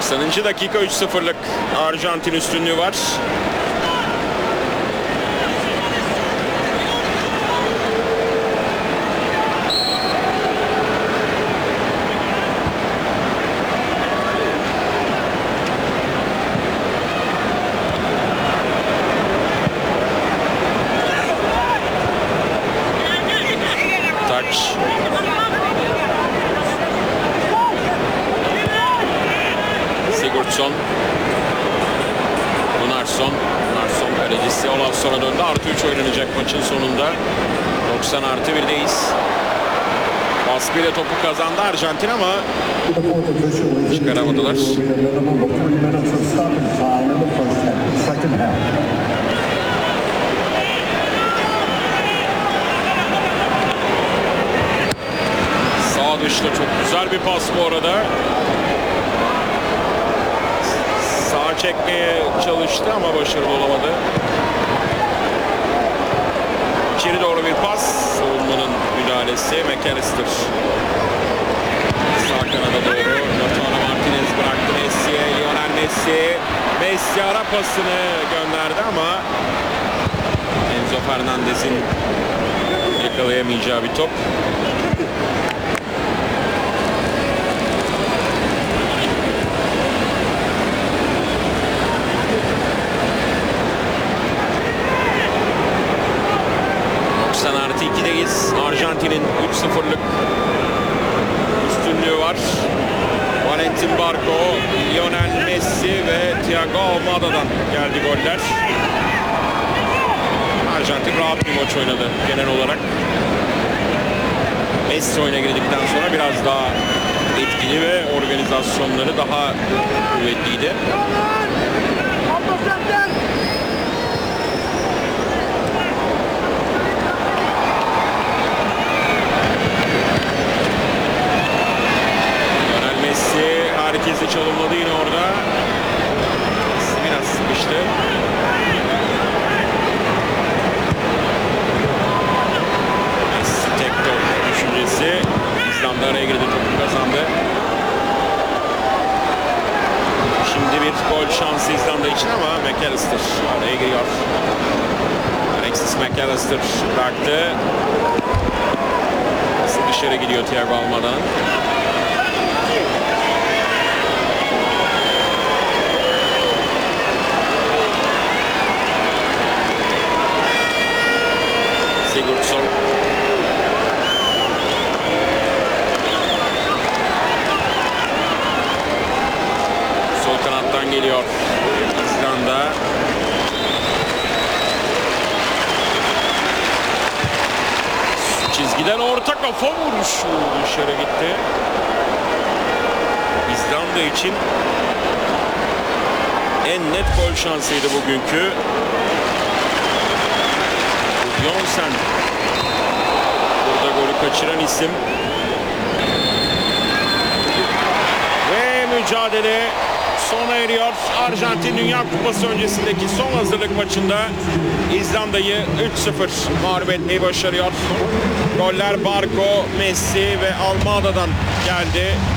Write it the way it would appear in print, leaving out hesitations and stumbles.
90. dakika 3-0'lık Arjantin üstünlüğü var. Taç. Sigurdsson. Gunnarsson kalecisi Olavson'a döndü. +3 oynanacak maçın sonunda. 90+1'deyiz. Baskıyla topu kazandı Arjantin ama çıkaramadılar. Sağ dışta çok güzel bir pas bu arada. Sağa çekmeye çalıştı ama başarılı olamadı. İçeri doğru bir pas. Savunmanın müdahalesi. McAllister. Sağ kanada doğru. Lautaro Martinez bıraktı Messi'ye. Lionel Messi. Messi ara pasını gönderdi ama Enzo Fernandez'in yakalayamayacağı bir top. +2'deyiz. Arjantin'in 3-0'lık üstünlüğü var. Valentin Barco, Lionel Messi ve Thiago Almada'dan geldi goller. Arjantin rahat bir maç oynadı genel olarak. Messi oyuna girdikten sonra biraz daha etkili ve organizasyonları daha kuvvetliydi. Herkesi çalımladı yine orada. Biraz sıkıştı. Messi tek top düşüncesi. İzlanda araya girdi, topu kazandı. Şimdi bir gol şansı İzlanda için ama McAllister araya giriyor. Alexis McAllister bıraktı. Nasıl dışarı gidiyor Thiago Almada'nın. Sigurdsson. Sol kanattan geliyor İzlanda. Çizgiden orta kafa vuruşu dışarı gitti. İzlanda için en net gol şansıydı bugünkü. Jonsen burada golü kaçıran isim ve mücadele sona eriyor. Arjantin Dünya Kupası öncesindeki son hazırlık maçında İzlanda'yı 3-0 mağlup etmeyi başarıyor. Goller Barco, Messi ve Almada'dan geldi.